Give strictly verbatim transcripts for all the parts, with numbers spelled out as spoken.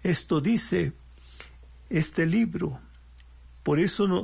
Esto dice este libro. Por eso no,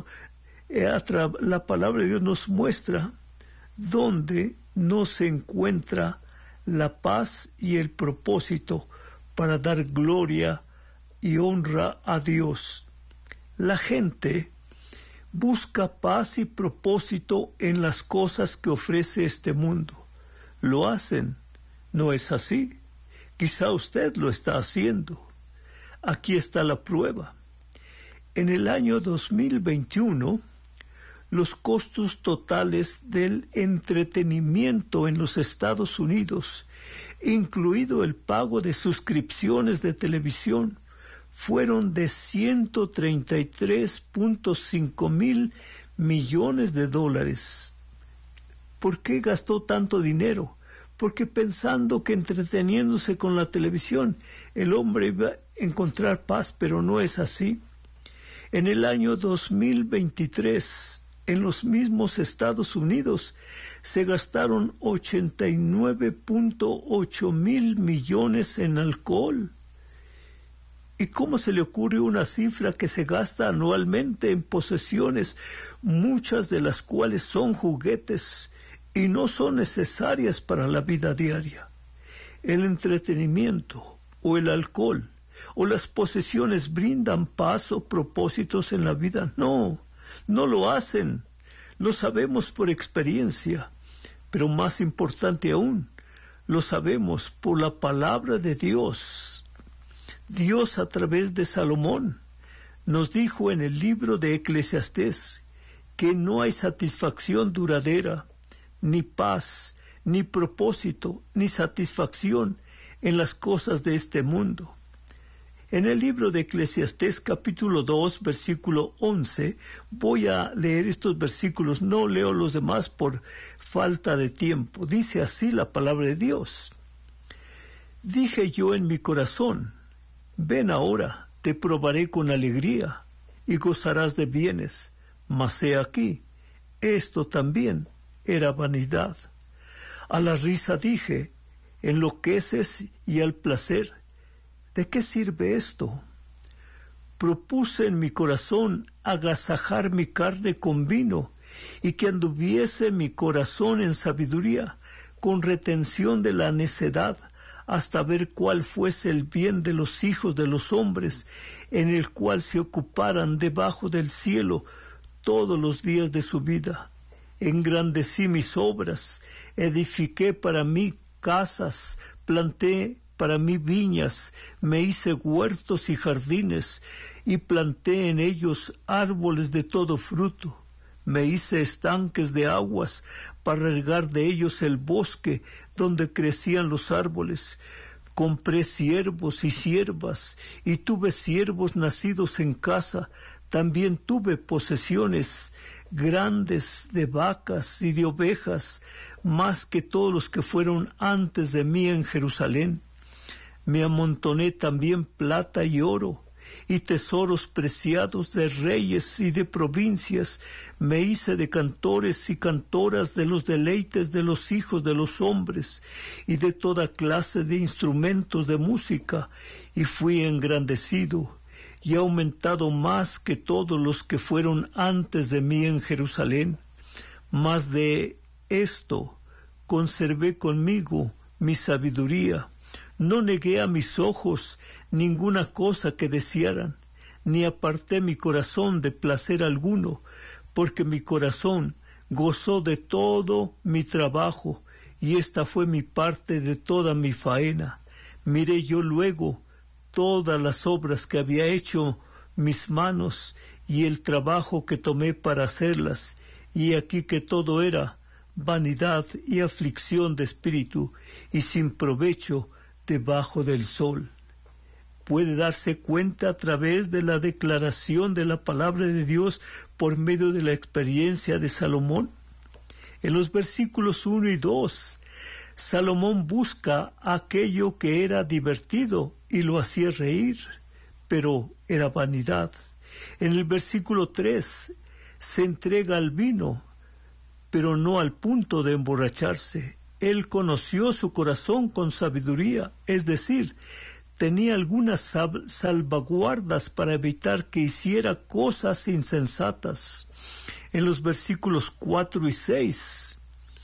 la palabra de Dios nos muestra dónde no se encuentra la paz y el propósito para dar gloria y honra a Dios. La gente busca paz y propósito en las cosas que ofrece este mundo. Lo hacen. ¿No es así? Quizá usted lo está haciendo. Aquí está la prueba. En el año dos mil veintiuno, los costos totales del entretenimiento en los Estados Unidos, incluido el pago de suscripciones de televisión, fueron de ciento treinta y tres punto cinco mil millones de dólares. ¿Por qué gastó tanto dinero? Porque pensando que entreteniéndose con la televisión el hombre iba a encontrar paz, pero no es así. En el año dos mil veintitrés, en los mismos Estados Unidos, se gastaron ochenta y nueve punto ocho mil millones en alcohol. ¿Y cómo se le ocurre una cifra que se gasta anualmente en posesiones, muchas de las cuales son juguetes y no son necesarias para la vida diaria? El entretenimiento o el alcohol o las posesiones brindan paz o propósitos en la vida. No, no lo hacen. Lo sabemos por experiencia, pero más importante aún, lo sabemos por la palabra de Dios. Dios, a través de Salomón, nos dijo en el libro de Eclesiastés que no hay satisfacción duradera, ni paz, ni propósito, ni satisfacción en las cosas de este mundo. En el libro de Eclesiastés capítulo dos, versículo once, voy a leer estos versículos, no leo los demás por falta de tiempo. Dice así la palabra de Dios. Dije yo en mi corazón, ven ahora, te probaré con alegría, y gozarás de bienes, mas he aquí, esto también era vanidad. A la risa dije, enloqueces, y al placer, ¿de qué sirve esto? Propuse en mi corazón agasajar mi carne con vino, y que anduviese mi corazón en sabiduría, con retención de la necedad, hasta ver cuál fuese el bien de los hijos de los hombres, en el cual se ocuparan debajo del cielo todos los días de su vida. Engrandecí mis obras, edifiqué para mí casas, planté para mí viñas, me hice huertos y jardines, y planté en ellos árboles de todo fruto. Me hice estanques de aguas para regar de ellos el bosque donde crecían los árboles. Compré siervos y siervas, y tuve siervos nacidos en casa. También tuve posesiones grandes de vacas y de ovejas, más que todos los que fueron antes de mí en Jerusalén. Me amontoné también plata y oro, y tesoros preciados de reyes y de provincias. Me hice de cantores y cantoras de los deleites de los hijos de los hombres, y de toda clase de instrumentos de música, y fui engrandecido, y aumentado más que todos los que fueron antes de mí en Jerusalén. Mas de esto conservé conmigo mi sabiduría. No negué a mis ojos ninguna cosa que desearan, ni aparté mi corazón de placer alguno, porque mi corazón gozó de todo mi trabajo, y esta fue mi parte de toda mi faena. Miré yo luego todas las obras que había hecho mis manos, y el trabajo que tomé para hacerlas, y aquí que todo era vanidad y aflicción de espíritu, y sin provecho debajo del sol. Puede darse cuenta a través de la declaración de la palabra de Dios por medio de la experiencia de Salomón. En los versículos uno y dos, Salomón busca aquello que era divertido y lo hacía reír, pero era vanidad. En el versículo tres, se entrega al vino, pero no al punto de emborracharse. Él conoció su corazón con sabiduría, es decir, tenía algunas salvaguardas para evitar que hiciera cosas insensatas. En los versículos cuatro y seis,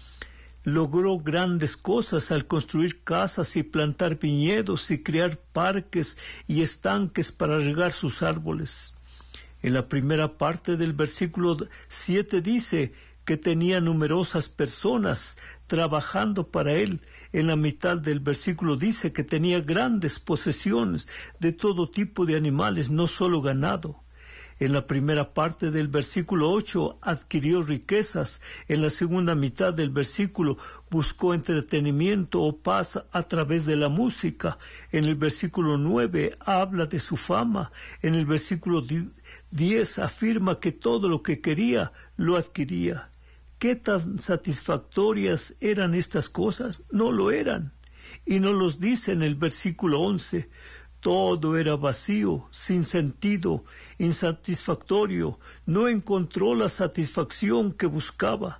logró grandes cosas al construir casas y plantar viñedos y crear parques y estanques para regar sus árboles. En la primera parte del versículo siete dice que tenía numerosas personas trabajando para él. En la mitad del versículo dice que tenía grandes posesiones de todo tipo de animales, no solo ganado. En la primera parte del versículo ocho adquirió riquezas. En la segunda mitad del versículo buscó entretenimiento o paz a través de la música. En el versículo nueve habla de su fama. En el versículo diez afirma que todo lo que quería lo adquiría. ¿Qué tan satisfactorias eran estas cosas? No lo eran. Y nos los dice en el versículo once. Todo era vacío, sin sentido, insatisfactorio. No encontró la satisfacción que buscaba.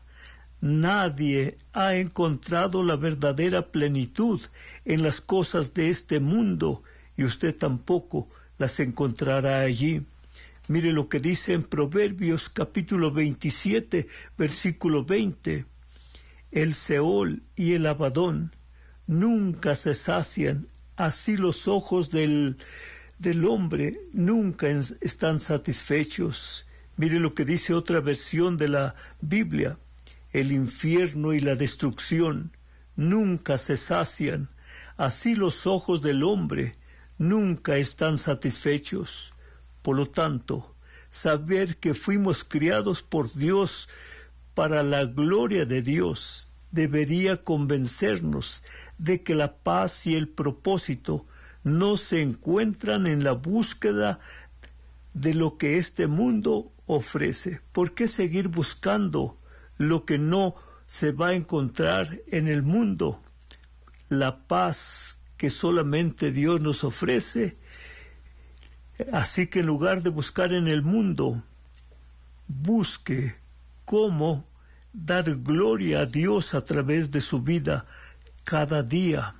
Nadie ha encontrado la verdadera plenitud en las cosas de este mundo, y usted tampoco las encontrará allí. Mire lo que dice en Proverbios capítulo veintisiete, versículo veinte. El Seol y el Abadón nunca se sacian. Así los ojos del, del hombre nunca en, están satisfechos. Mire lo que dice otra versión de la Biblia. El infierno y la destrucción nunca se sacian. Así los ojos del hombre nunca están satisfechos. Por lo tanto, saber que fuimos criados por Dios para la gloria de Dios debería convencernos de que la paz y el propósito no se encuentran en la búsqueda de lo que este mundo ofrece. ¿Por qué seguir buscando lo que no se va a encontrar en el mundo? La paz que solamente Dios nos ofrece. Así que en lugar de buscar en el mundo, busque cómo dar gloria a Dios a través de su vida cada día.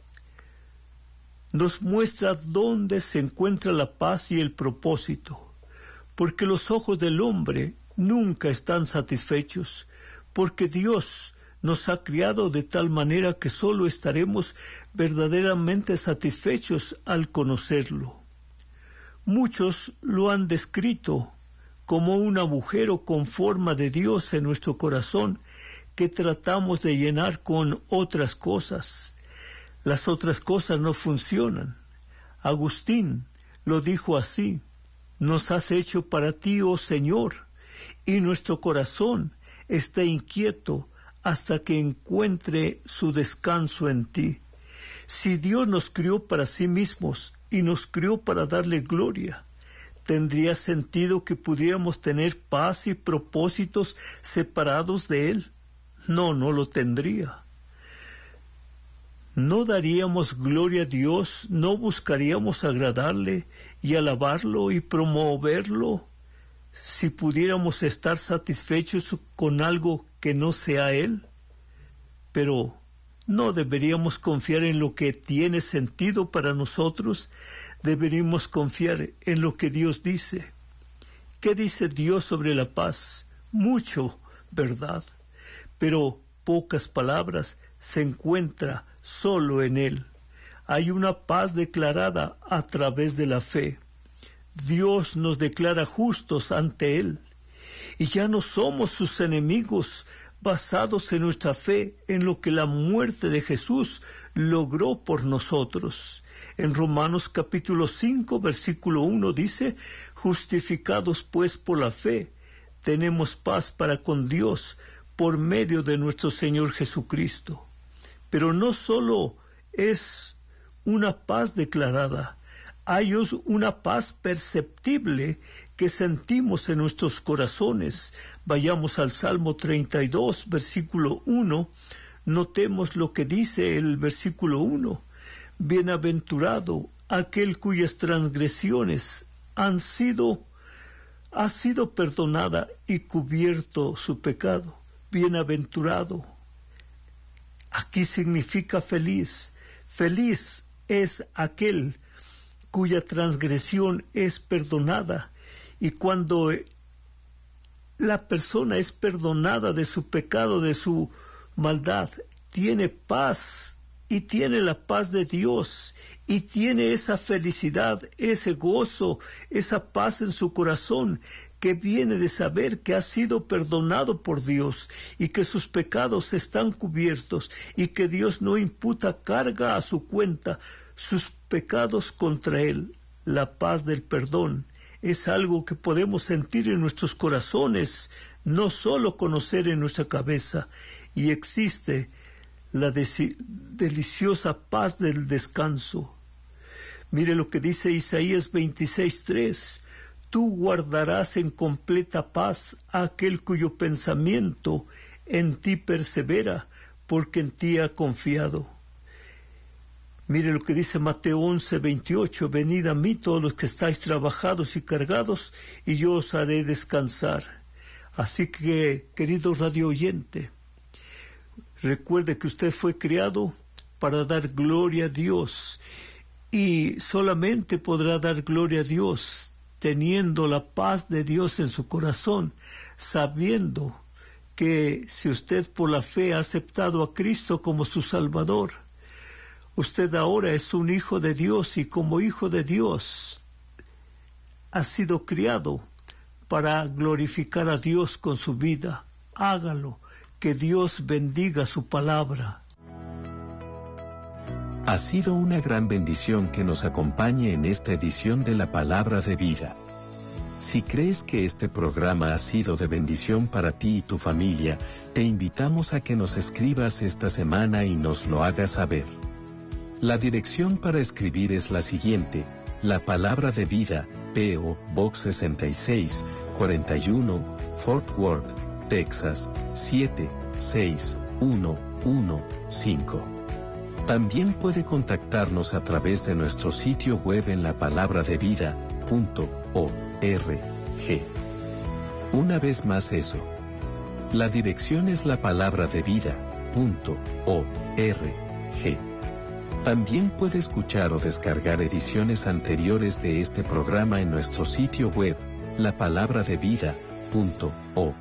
Nos muestra dónde se encuentra la paz y el propósito, porque los ojos del hombre nunca están satisfechos, porque Dios nos ha criado de tal manera que solo estaremos verdaderamente satisfechos al conocerlo. Muchos lo han descrito como un agujero con forma de Dios en nuestro corazón que tratamos de llenar con otras cosas. Las otras cosas no funcionan. Agustín lo dijo así: nos has hecho para ti, oh Señor, y nuestro corazón está inquieto hasta que encuentre su descanso en ti. Si Dios nos crió para sí mismos y nos crió para darle gloria, ¿tendría sentido que pudiéramos tener paz y propósitos separados de Él? No, no lo tendría. ¿No daríamos gloria a Dios? ¿No buscaríamos agradarle y alabarlo y promoverlo si pudiéramos estar satisfechos con algo que no sea Él? Pero no deberíamos confiar en lo que tiene sentido para nosotros. Deberíamos confiar en lo que Dios dice. ¿Qué dice Dios sobre la paz? Mucho, ¿verdad? Pero pocas palabras. Se encuentra solo en Él. Hay una paz declarada a través de la fe. Dios nos declara justos ante Él. Y ya no somos sus enemigos, basados en nuestra fe en lo que la muerte de Jesús logró por nosotros. En Romanos capítulo cinco, versículo uno dice: justificados pues por la fe, tenemos paz para con Dios por medio de nuestro Señor Jesucristo. Pero no solo es una paz declarada, hay una paz perceptible que sentimos en nuestros corazones. Vayamos al Salmo treinta y dos, versículo uno. Notemos lo que dice el versículo uno. Bienaventurado aquel cuyas transgresiones han sido, ha sido perdonada y cubierto su pecado. Bienaventurado. Aquí significa feliz. Feliz es aquel cuya transgresión es perdonada. Y cuando la persona es perdonada de su pecado, de su maldad, tiene paz y tiene la paz de Dios y tiene esa felicidad, ese gozo, esa paz en su corazón que viene de saber que ha sido perdonado por Dios y que sus pecados están cubiertos y que Dios no imputa carga a su cuenta sus pecados contra él. La paz del perdón es algo que podemos sentir en nuestros corazones, no solo conocer en nuestra cabeza, y existe la deliciosa paz del descanso. Mire lo que dice Isaías veintiséis tres. Tú guardarás en completa paz a aquel cuyo pensamiento en ti persevera, porque en ti ha confiado. Mire lo que dice Mateo once veintiocho. Venid a mí todos los que estáis trabajados y cargados, y yo os haré descansar. Así que, querido radio oyente, recuerde que usted fue creado para dar gloria a Dios, y solamente podrá dar gloria a Dios teniendo la paz de Dios en su corazón, sabiendo que si usted por la fe ha aceptado a Cristo como su Salvador, usted ahora es un hijo de Dios, y como hijo de Dios ha sido criado para glorificar a Dios con su vida. Hágalo. Que Dios bendiga su palabra. Ha sido una gran bendición que nos acompañe en esta edición de la Palabra de Vida. Si crees que este programa ha sido de bendición para ti y tu familia, te invitamos a que nos escribas esta semana y nos lo hagas saber. La dirección para escribir es la siguiente: La Palabra de Vida, P O Box sesenta y seis, cuarenta y uno, Fort Worth, Texas, siete seis uno uno cinco. También puede contactarnos a través de nuestro sitio web en la palabra de vida punto org. Una vez más eso. La dirección es la palabra de vida punto org. También puede escuchar o descargar ediciones anteriores de este programa en nuestro sitio web, la palabra de vida punto org.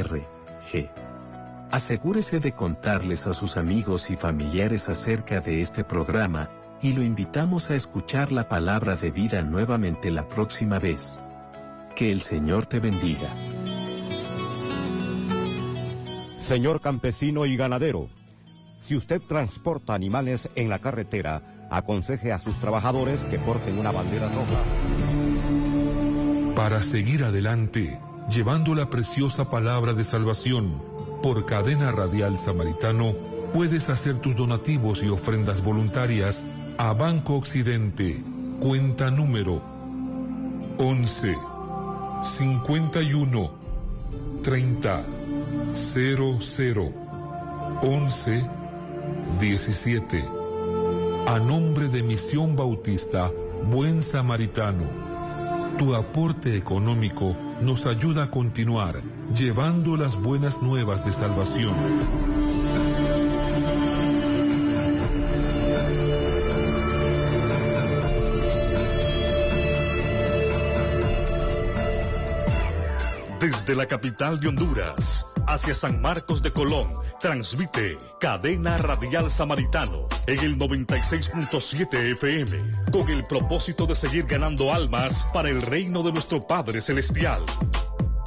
Asegúrese de contarles a sus amigos y familiares acerca de este programa, y lo invitamos a escuchar la palabra de vida nuevamente la próxima vez. Que el Señor te bendiga. Señor campesino y ganadero, si usted transporta animales en la carretera, aconseje a sus trabajadores que porten una bandera roja. Para seguir adelante, llevando la preciosa palabra de salvación, por Cadena Radial Samaritano, puedes hacer tus donativos y ofrendas voluntarias a Banco Occidente, cuenta número once, cincuenta y uno, treinta, cero cero, once, diecisiete. A nombre de Misión Bautista Buen Samaritano. Tu aporte económico nos ayuda a continuar llevando las buenas nuevas de salvación. Desde la capital de Honduras hacia San Marcos de Colón, transmite Cadena Radial Samaritano en el noventa y seis punto siete F M, con el propósito de seguir ganando almas para el reino de nuestro Padre Celestial.